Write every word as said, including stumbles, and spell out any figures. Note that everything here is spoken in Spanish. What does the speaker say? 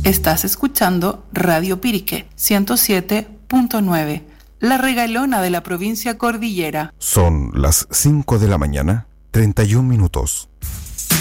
Estás escuchando Radio Pirique ciento siete punto nueve, la regalona de la provincia Cordillera. Son las cinco de la mañana, treinta y un minutos.